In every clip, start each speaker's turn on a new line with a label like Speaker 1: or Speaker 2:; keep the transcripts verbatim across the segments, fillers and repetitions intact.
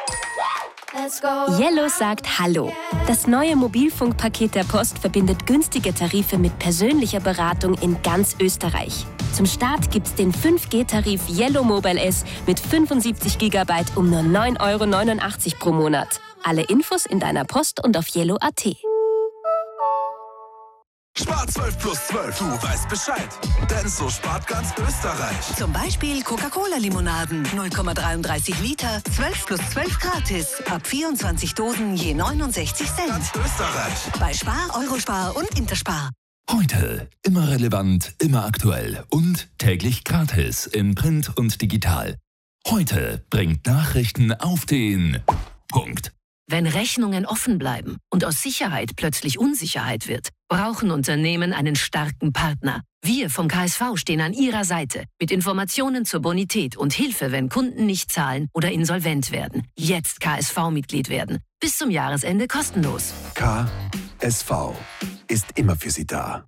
Speaker 1: Yellow sagt Hallo. Das neue Mobilfunkpaket der Post verbindet günstige Tarife mit persönlicher Beratung in ganz Österreich. Zum Start gibt's den fünf G Tarif Yellow Mobile S mit fünfundsiebzig Gigabyte um nur neun Euro neunundachtzig pro Monat. Alle Infos in deiner Post und auf yellow punkt at.
Speaker 2: Spar zwölf plus zwölf, du weißt Bescheid. Denn so spart ganz Österreich.
Speaker 3: Zum Beispiel Coca-Cola-Limonaden, null Komma dreiunddreißig Liter, zwölf plus zwölf gratis. Ab vierundzwanzig Dosen je neunundsechzig Cent.
Speaker 2: Ganz Österreich.
Speaker 3: Bei Spar, Eurospar und Interspar.
Speaker 4: Heute immer relevant, immer aktuell und täglich gratis in Print und digital. Heute bringt Nachrichten auf den Punkt.
Speaker 5: Wenn Rechnungen offen bleiben und aus Sicherheit plötzlich Unsicherheit wird, brauchen Unternehmen einen starken Partner. Wir vom K S V stehen an Ihrer Seite mit Informationen zur Bonität und Hilfe, wenn Kunden nicht zahlen oder insolvent werden. Jetzt K S V-Mitglied werden. Bis zum Jahresende kostenlos.
Speaker 6: K S V ist immer für Sie da.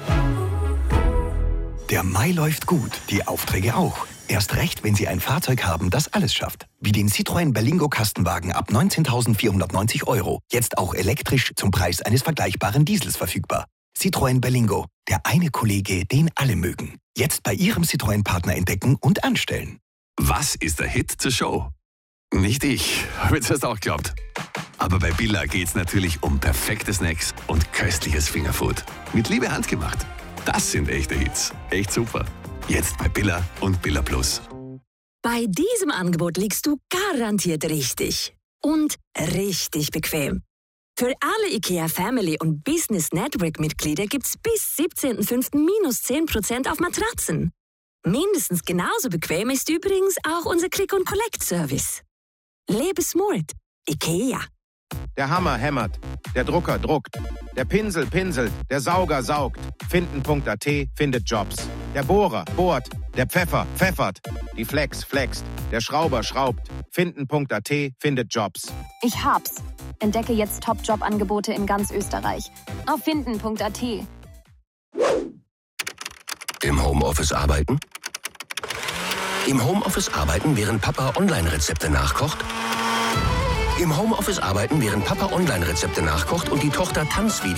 Speaker 6: Der Mai läuft gut, die Aufträge auch. Erst recht, wenn Sie ein Fahrzeug haben, das alles schafft. Wie den Citroën Berlingo Kastenwagen ab neunzehntausendvierhundertneunzig Euro. Jetzt auch elektrisch zum Preis eines vergleichbaren Diesels verfügbar. Citroën Berlingo, der eine Kollege, den alle mögen. Jetzt bei Ihrem Citroën-Partner entdecken und anstellen.
Speaker 7: Was ist der Hit zur Show? Nicht ich, habe jetzt erst auch geglaubt. Aber bei Billa geht's natürlich um perfekte Snacks und köstliches Fingerfood. Mit Liebe handgemacht. Das sind echte Hits. Echt super. Jetzt bei Billa und Billa Plus.
Speaker 8: Bei diesem Angebot liegst du garantiert richtig. Und richtig bequem. Für alle IKEA Family und Business Network Mitglieder gibt's bis siebzehnten fünften minus zehn Prozent auf Matratzen. Mindestens genauso bequem ist übrigens auch unser Click-and-Collect-Service. Lebe smart. IKEA.
Speaker 9: Der Hammer hämmert, der Drucker druckt, der Pinsel pinselt, der Sauger saugt. Finden Punkt at findet Jobs. Der Bohrer bohrt, der Pfeffer pfeffert, die Flex flext, der Schrauber schraubt. Finden Punkt at findet Jobs.
Speaker 10: Ich hab's. Entdecke jetzt Top-Job-Angebote in ganz Österreich. Auf finden Punkt at.
Speaker 11: Im Homeoffice arbeiten? Im Homeoffice arbeiten, während Papa Online-Rezepte nachkocht? Im Homeoffice arbeiten, während Papa Online-Rezepte nachkocht und die Tochter Tanzvideos